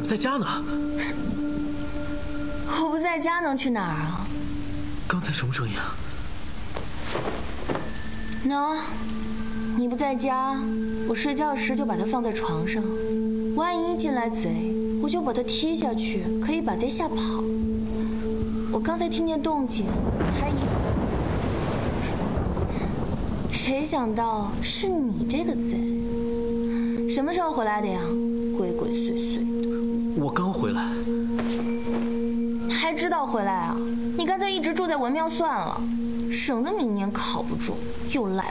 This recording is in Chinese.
在家呢。 我不在家能去哪儿啊？ 刚才什么声音啊？ 喏，你不在家，我睡觉时就把它放在床上，万一进来贼，我就把它踢下去，可以把贼吓跑。我刚才听见动静，还以为……谁想到是你这个贼？什么时候回来的呀？鬼鬼祟祟的。 我刚回来。 还知道回来啊？你干脆一直住在文庙算了，省得明年考不中又赖